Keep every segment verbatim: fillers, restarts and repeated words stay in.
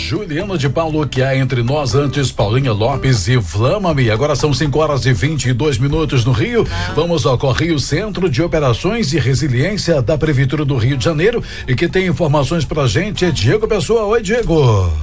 Juliana de Paulo, que há entre nós antes, Paulinha Lopes e Flama-me. Agora são cinco horas e vinte e dois minutos no Rio. Vamos ao Correio Centro de Operações e Resiliência da Prefeitura do Rio de Janeiro, e que tem informações pra gente é Diego Pessoa. Oi, Diego.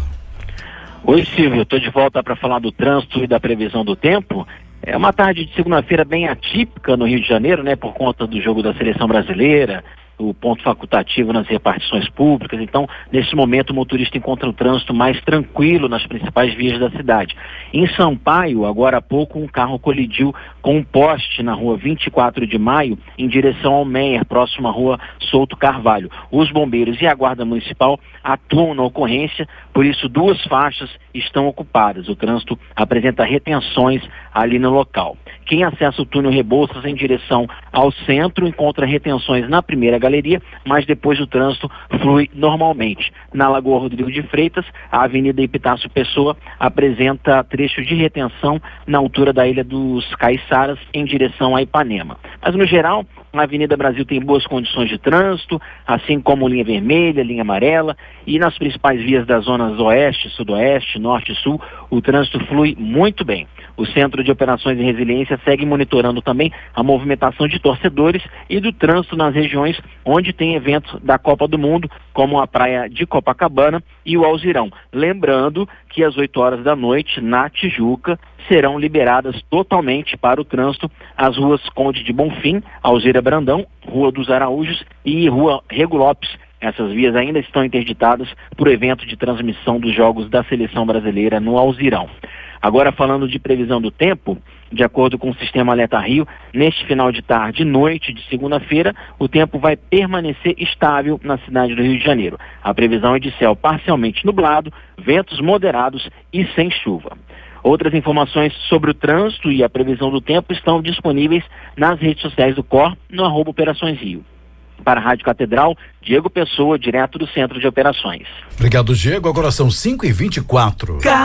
Oi, Silvio, estou de volta para falar do trânsito e da previsão do tempo. É uma tarde de segunda-feira bem atípica no Rio de Janeiro, né, por conta do jogo da Seleção Brasileira, o ponto facultativo nas repartições públicas. Então, nesse momento, o motorista encontra o trânsito mais tranquilo nas principais vias da cidade. Em Sampaio, agora há pouco, um carro colidiu com um poste na rua vinte e quatro de maio, em direção ao Meier, próximo à rua Souto Carvalho. Os bombeiros e a Guarda Municipal atuam na ocorrência, por isso duas faixas estão ocupadas. O trânsito apresenta retenções ali no local. Quem acessa o túnel Rebouças em direção ao centro encontra retenções na primeira galeria, mas depois o trânsito flui normalmente. Na Lagoa Rodrigo de Freitas, a Avenida Epitácio Pessoa apresenta trecho de retenção na altura da Ilha dos Caiçaras em direção a Ipanema. Mas no geral, a Avenida Brasil tem boas condições de trânsito, assim como linha vermelha, linha amarela, e nas principais vias das zonas oeste, sudoeste, norte e sul, o trânsito flui muito bem. O Centro de Operações e Resiliência segue monitorando também a movimentação de torcedores e do trânsito nas regiões onde tem eventos da Copa do Mundo, como a praia de Copacabana e o Alzirão. Lembrando que às oito horas da noite, na Tijuca, serão liberadas totalmente para o trânsito as ruas Conde de Bonfim, Alzira Brandão, Rua dos Araújos e Rua Rego Lopes. Essas vias ainda estão interditadas por evento de transmissão dos jogos da Seleção Brasileira no Alzirão. Agora, falando de previsão do tempo, de acordo com o Sistema Alerta Rio, neste final de tarde e noite de segunda-feira, o tempo vai permanecer estável na cidade do Rio de Janeiro. A previsão é de céu parcialmente nublado, ventos moderados e sem chuva. Outras informações sobre o trânsito e a previsão do tempo estão disponíveis nas redes sociais do C O R, no arroba Operações Rio. Para a Rádio Catedral, Diego Pessoa, direto do Centro de Operações. Obrigado, Diego. Agora são cinco e vinte e quatro.